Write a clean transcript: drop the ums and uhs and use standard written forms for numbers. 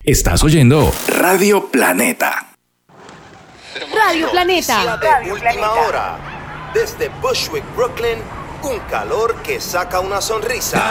Estás oyendo Radio Planeta. Radio Planeta. De última hora. Desde Bushwick, Brooklyn, un calor que saca una sonrisa.